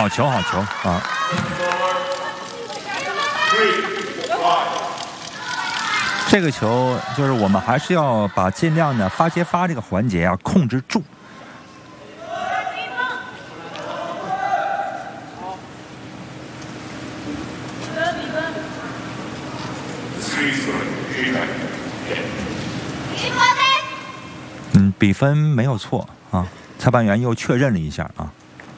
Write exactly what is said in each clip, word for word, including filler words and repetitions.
好球，好球啊！这个球就是我们还是要把尽量的发接发这个环节啊控制住。嗯，比分没有错啊，裁判员又确认了一下啊。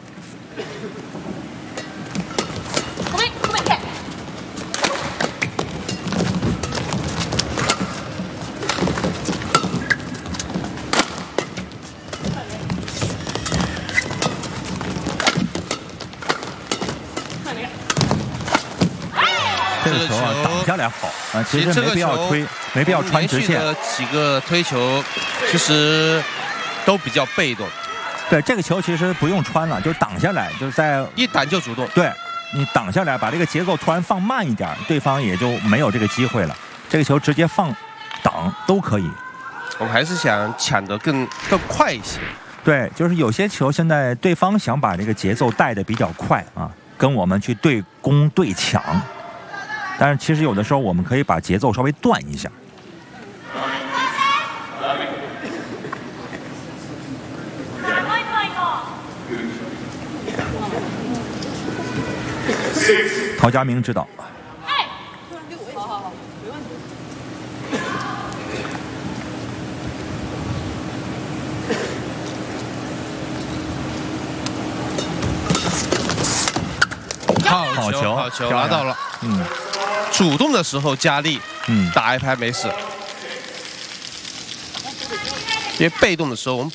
这个球啊，挡下来好啊，其实没必要推，没必要穿直线。 的几个推球其实都比较被动。 对，这个球其实不用穿了，就是挡下来，就是在一挡就主动。 对，你挡下来，把这个节奏突然放慢一点，对方也就没有这个机会了。这个球直接放挡都可以。 我们还是想抢得更更快一些。 对，就是有些球现在对方想把这个节奏带得比较快啊，跟我们去对攻对抢。但是其实有的时候我们可以把节奏稍微断一下。陶家明指导。 好好好，没问题。 好球，好球，拿到了。 嗯， 主动的时候加力， 嗯， 打一拍没事。因为被动的时候，我们